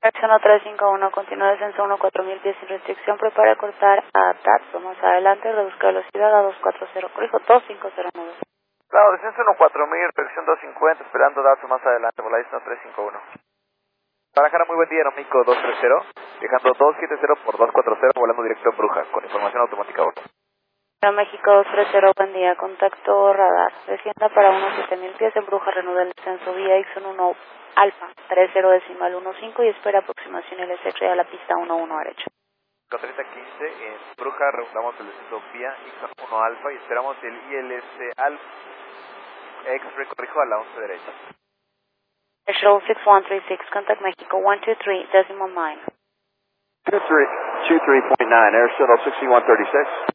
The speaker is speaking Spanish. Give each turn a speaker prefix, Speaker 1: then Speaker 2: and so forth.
Speaker 1: Acción 351, continúa descenso 14000 pies sin restricción, prepara cortar a Tatso, más adelante, reduzca velocidad a 240, corrijo, 2509.
Speaker 2: Claro, descenso 14000, restricción 250, esperando datos más adelante, Volaris 351. Guadalajara, muy buen día, Aeroméxico 230, viajando 270 por 240, volando directo a Bruja, con información automática a bordo.
Speaker 1: México 230, buen día, contacto radar, descienda para unos 7000 pies en Bruja, reanuda el descenso vía Ixon 1 Alfa, 30.15 y espera aproximación LSX a la pista 11 derecho.
Speaker 2: 3015, en Bruja, reanudamos el descenso vía Ixon 1 Alfa y esperamos el ILS Alfa X-Ray, corrijo, a la 11 derecha.
Speaker 1: Control 6136, contact Mexico 123.9.
Speaker 2: 23.9, Air Shuttle 6136.